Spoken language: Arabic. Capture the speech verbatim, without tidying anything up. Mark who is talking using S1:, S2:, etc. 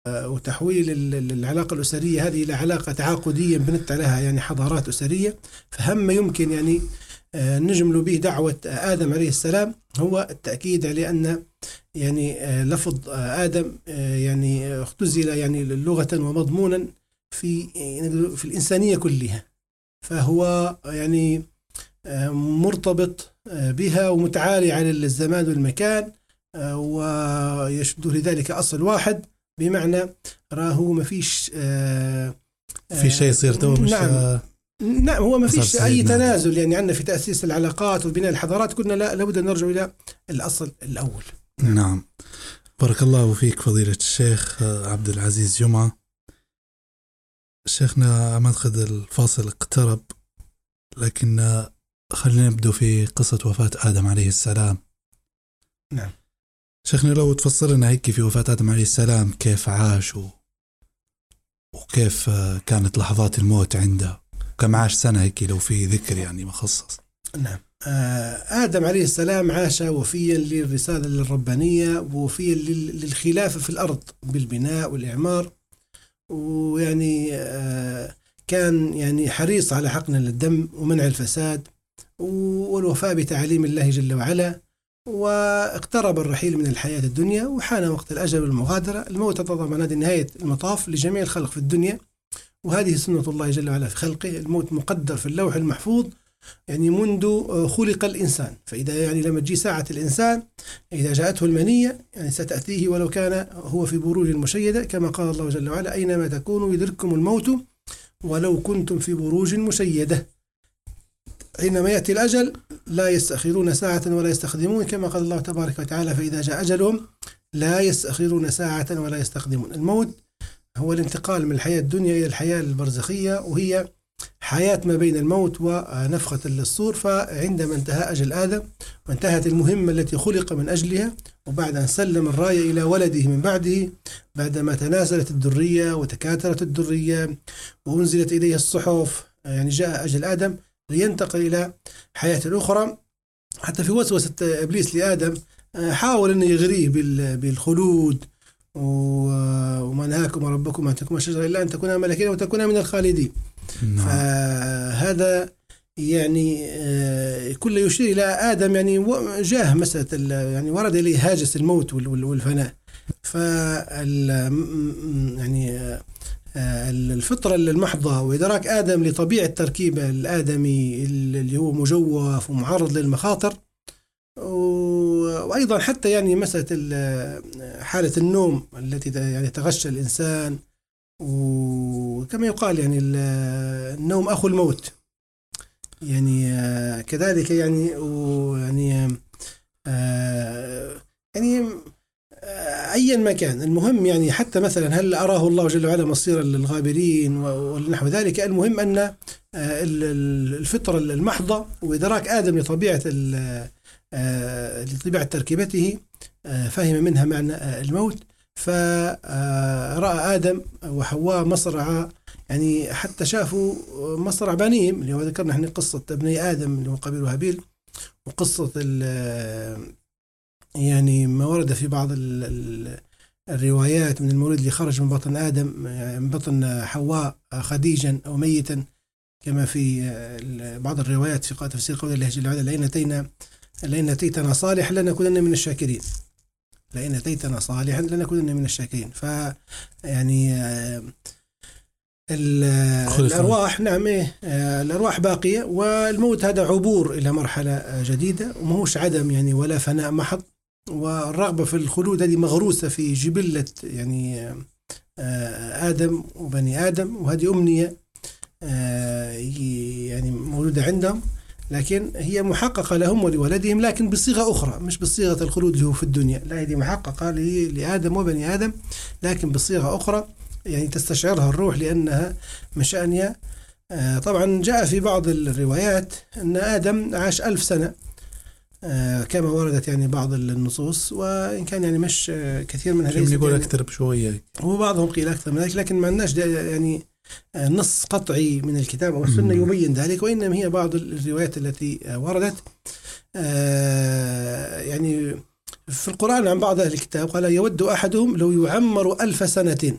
S1: وتحويل العلاقة الأسرية هذه إلى علاقة تعاقدية بنت لها يعني حضارات أسرية. فهم يمكن يعني نجمل به دعوة آدم عليه السلام هو التأكيد على أن يعني لفظ آدم يعني اختزل يعني لغة ومضمونا في في الإنسانية كلها، فهو يعني مرتبط بها ومتعالي على الزمان والمكان، ويشد لذلك أصل واحد، بمعنى راهو ما فيش
S2: في شيء يصير تو مش
S1: نعم نعم هو ما فيش أي
S2: نعم.
S1: تنازل يعني عندنا في تأسيس العلاقات وبناء الحضارات، كنا لا لابد أن نرجع إلى الأصل الأول.
S2: نعم. بارك الله فيك فضيلة الشيخ عبد العزيز جمعة. شيخنا مدخل الفاصل اقترب، لكن خلينا نبدأ في قصة وفاة آدم عليه السلام.
S1: نعم
S2: شيخنا لو تفسر لنا هيك في وفاة آدم عليه السلام كيف عاش وكيف كانت لحظات الموت عنده، كم عاش سنة هيك لو في ذكر يعني مخصص.
S1: نعم آدم عليه السلام عاش وفيا للرسالة الربانية ووفيا للخلافة في الأرض بالبناء والإعمار، ويعني كان يعني حريص على حقن الدم ومنع الفساد والوفاء بتعاليم الله جل وعلا. واقترب الرحيل من الحياة الدنيا وحان وقت الأجل والمغادرة. الموت طبعا هذه نهاية المطاف لجميع الخلق في الدنيا، وهذه سنة الله جل وعلا في خلقه. الموت مقدر في اللوح المحفوظ يعني منذ خلق الإنسان، فإذا يعني لما تجي ساعة الإنسان إذا جاءته المنية يعني ستأتيه ولو كان هو في بروج مشيدة، كما قال الله جل وعلا أينما تكونوا يدرككم الموت ولو كنتم في بروج مشيدة. حينما يأتي الأجل لا يستأخرون ساعة ولا يستقدمون، كما قال الله تبارك وتعالى فإذا جاء أجلهم لا يستأخرون ساعة ولا يستقدمون. الموت هو الانتقال من الحياة الدنيا إلى الحياة البرزخية، وهي حياة ما بين الموت ونفخة الصور. فعندما انتهى أجل آدم وانتهت المهمة التي خلق من أجلها، وبعد أن سلم الراية إلى ولده من بعده، بعدما تناسلت الذرية وتكاثرت الذرية وأنزلت إليها الصحف، يعني جاء أجل آدم لينتقل إلى حياة أخرى. حتى في وسوسة إبليس لآدم حاول أن يغريه بالخلود، وما نهاكم ربكم أن تكونوا الشجرة إلا أن تكونا ملكين وتكونا من الخالدين.
S2: نعم.
S1: فهذا يعني كل يشير إلى آدم يعني جاه مسألة يعني ورد إليه هاجس الموت والفناء. فال يعني الفطرة المحضة وإدراك آدم لطبيعة تركيبه الآدمي اللي هو مجوف ومعرض للمخاطر، وأيضا حتى يعني مسألة حالة النوم التي يعني تغشى الإنسان، وكما يقال يعني النوم أخو الموت يعني كذلك يعني ويعني يعني أيا ما كان. المهم يعني حتى مثلا هل أراه الله جل وعلا مصيرا للغابرين ونحو ذلك، المهم أن الفطرة المحضة وإدراك آدم لطبيعة لطبيعة تركيبته فهم منها معنى الموت. فرأى آدم وحواء مصرع يعني حتى شافوا مصرع بنيهم، اللي هو ذكرنا احنا قصة ابني آدم اللي هو قابيل وهابيل، وقصة يعني ما ورد في بعض الروايات من المولد اللي خرج من بطن آدم من بطن حواء خديجا أو ميتا، كما في بعض الروايات في تفسير قول الله جل وعلا لئن أتينا لئن أتيتنا صالحا لنكونن من الشاكرين لئن أتيتنا صالحا لنكونن من الشاكرين. ف يعني الأرواح نعم إيه الأرواح باقية، والموت هذا عبور إلى مرحلة جديدة ومهوش عدم يعني ولا فناء محض. والرغبة في الخلود هذه مغروسة في جبلة يعني آدم وبني آدم، وهذه أمنية يعني مولودة عندهم، لكن هي محققة لهم ولولدهم لكن بصيغة أخرى، مش بصيغة الخلود اللي هو في الدنيا، لا هذه محققة لآدم وبني آدم لكن بصيغة أخرى يعني تستشعرها الروح لأنها مشانية. طبعا جاء في بعض الروايات أن آدم عاش ألف سنة كما وردت يعني بعض النصوص، وإن كان يعني مش كثير منها ليس
S2: يقول
S1: يعني
S2: أكثر بشوية،
S1: وبعضهم قيل أكثر من ذلك، لكن ما لناش يعني نص قطعي من الكتاب والسنة يبين ذلك، وإنما هي بعض الروايات التي وردت يعني في القرآن عن بعض أهل الكتاب قال يود أحدهم لو يعمر ألف سنة